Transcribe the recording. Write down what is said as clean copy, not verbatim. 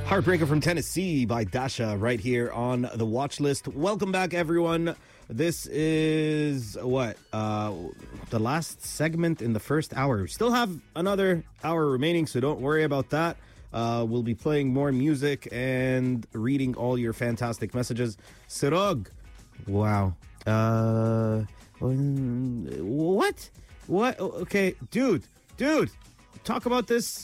Heartbreaker from Tennessee by Dasha right here on the watch list. Welcome back, everyone. This is the last segment in the first hour. We still have another hour remaining, so don't worry about that. We'll be playing more music and reading all your fantastic messages. Sirog. Wow. What? Okay, dude. Talk about this